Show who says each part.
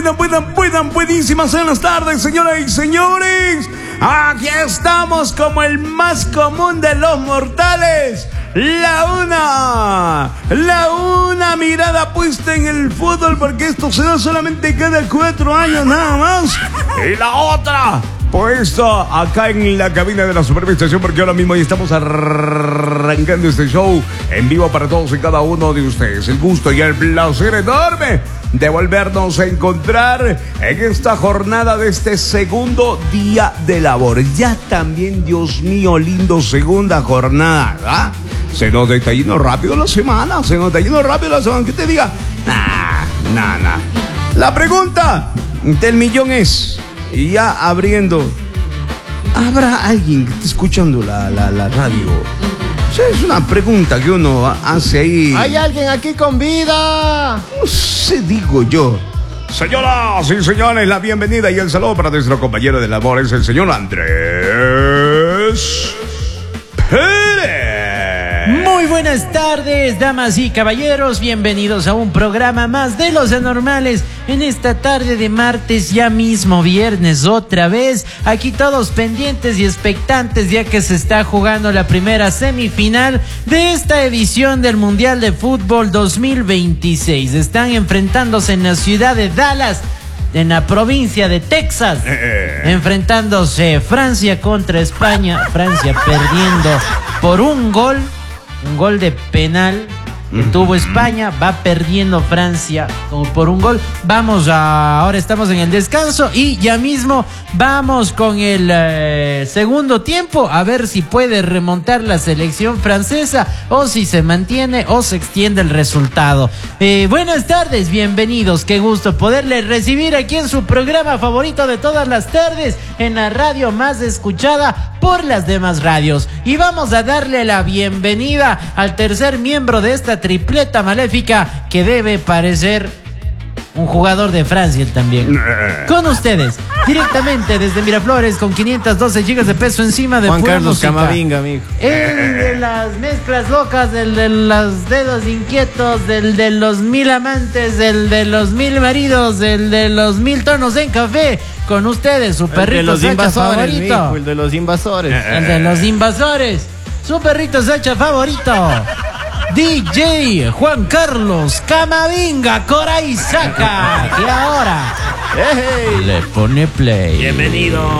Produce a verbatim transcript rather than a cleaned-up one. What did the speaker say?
Speaker 1: Buenas, buenas, buenísimas buenas tardes, señoras y señores. Aquí estamos como el más común de los mortales. La una, la una mirada puesta en el fútbol, porque esto se da solamente cada cuatro años nada más. Y la otra puesto acá en la cabina de la superestación, porque ahora mismo ya estamos arrancando este show en vivo para todos y cada uno de ustedes. El gusto y el placer enorme de volvernos a encontrar en esta jornada de este segundo día de labor. Ya también, Dios mío, lindo, segunda jornada, ¿verdad? Se nos está yendo rápido la semana, se nos está yendo rápido la semana. ¿Qué te diga? Nah, nah, nah. La pregunta del millón es, y ya abriendo, ¿habrá alguien que esté escuchando la, la, la radio? O sea, es una pregunta que uno hace ahí.
Speaker 2: ¿Hay alguien aquí con vida?
Speaker 1: No sé, digo yo. Señoras y señores, la bienvenida y el saludo para nuestro compañero de labor es el señor Andrés Pérez.
Speaker 3: Muy buenas tardes, damas y caballeros, bienvenidos a un programa más de Los Anormales en esta tarde de martes, ya mismo viernes otra vez, aquí todos pendientes y expectantes ya que se está jugando la primera semifinal de esta edición del Mundial de Fútbol dos mil veintiséis. Están enfrentándose en la ciudad de Dallas, en la provincia de Texas, eh. enfrentándose Francia contra España, Francia perdiendo por un gol. Un gol de penal que tuvo España, va perdiendo Francia como por un gol. Vamos a, ahora estamos en el descanso y ya mismo vamos con el eh, segundo tiempo, a ver si puede remontar la selección francesa o si se mantiene o se extiende el resultado. Eh, buenas tardes, bienvenidos, qué gusto poderles recibir aquí en su programa favorito de todas las tardes, en la radio más escuchada por las demás radios. Y vamos a darle la bienvenida al tercer miembro de esta tripleta maléfica, que debe parecer un jugador de Francia también. Con ustedes, directamente desde Miraflores, con quinientos doce gigas de peso encima de
Speaker 2: Juan
Speaker 3: pura
Speaker 2: Carlos
Speaker 3: música.
Speaker 2: Camavinga, amigo.
Speaker 3: El de las mezclas locas, el de los dedos inquietos, el de los mil amantes, el de los mil maridos, el de los mil tonos en café. Con ustedes, su perrito Sacha favorito.
Speaker 2: Mijo, el de los invasores.
Speaker 3: El de los invasores. Su perrito Sacha favorito. D J Juan Carlos Camavinga Coray Saca, que ahora
Speaker 2: Hey.
Speaker 3: le pone play.
Speaker 4: Bienvenidos,